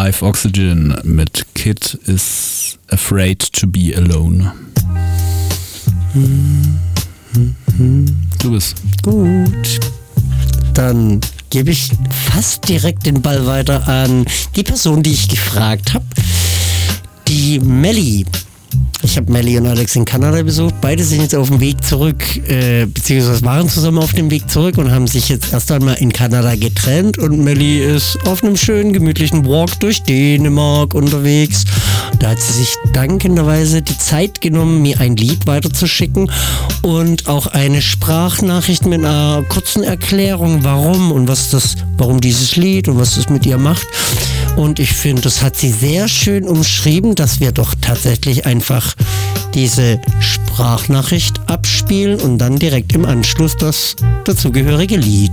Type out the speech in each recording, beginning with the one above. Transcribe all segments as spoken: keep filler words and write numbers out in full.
Live Oxygen mit Kid is Afraid to Be Alone. Du bist. Gut. Dann gebe ich fast direkt den Ball weiter an die Person, die ich gefragt habe. Die Melli. Ich habe Melli und Alex in Kanada besucht. Beide sind jetzt auf dem Weg zurück, äh, beziehungsweise waren zusammen auf dem Weg zurück und haben sich jetzt erst einmal in Kanada getrennt. Und Melli ist auf einem schönen, gemütlichen Walk durch Dänemark unterwegs. Da hat sie sich dankenderweise die Zeit genommen, mir ein Lied weiterzuschicken und auch eine Sprachnachricht mit einer kurzen Erklärung, warum und was das, warum dieses Lied und was das mit ihr macht. Und ich finde, das hat sie sehr schön umschrieben, dass wir doch tatsächlich einfach diese Sprachnachricht abspielen und dann direkt im Anschluss das dazugehörige Lied.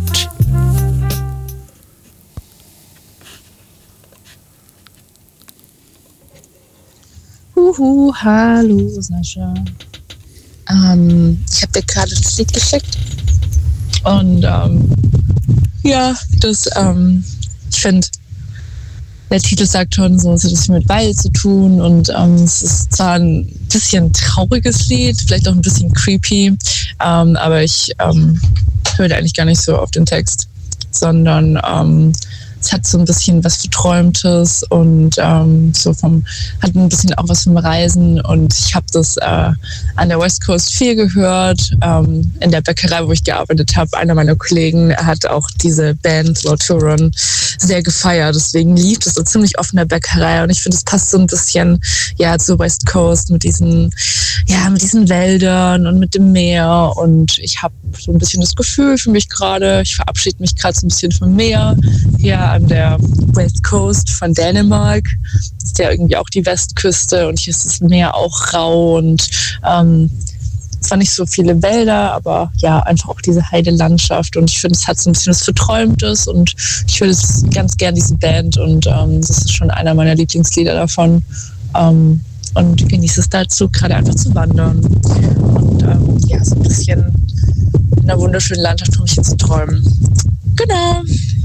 Huhu, hallo Sascha. Ähm, ich habe dir gerade das Lied geschickt und ähm, ja, das, ähm, ich finde, der Titel sagt schon so, es hat was mit Weil zu tun und ähm, es ist zwar ein bisschen trauriges Lied, vielleicht auch ein bisschen creepy, ähm, aber ich ähm, höre eigentlich gar nicht so auf den Text, sondern ähm, es hat so ein bisschen was Verträumtes und ähm, so vom, hat ein bisschen auch was vom Reisen und ich habe das äh, an der West Coast viel gehört, ähm, in der Bäckerei, wo ich gearbeitet habe. Einer meiner Kollegen hat auch diese Band Lord Huron sehr gefeiert, deswegen lief das so ziemlich oft in der Bäckerei und ich finde, es passt so ein bisschen ja zur West Coast mit diesen, ja, mit diesen Wäldern und mit dem Meer und ich habe so ein bisschen das Gefühl für mich gerade, ich verabschiede mich gerade so ein bisschen vom Meer hier an der West Coast von Dänemark. Das ist ja irgendwie auch die Westküste und hier ist das Meer auch rau und ähm, zwar nicht so viele Wälder, aber ja, einfach auch diese Heidelandschaft und ich finde, es hat so ein bisschen was Verträumtes und ich höre das ganz gern, diese Band und ähm, das ist schon einer meiner Lieblingslieder davon ähm, und genieße es dazu, gerade einfach zu wandern und ähm, ja, so ein bisschen in einer wunderschönen Landschaft für mich zu träumen. Genau.